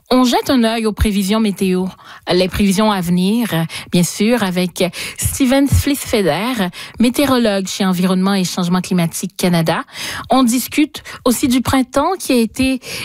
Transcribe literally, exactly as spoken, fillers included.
On jette un œil aux prévisions météo, les prévisions à venir, bien sûr, avec Steven Flisfeder, météorologue chez Environnement et Changement climatique Canada. On discute aussi du printemps qui a été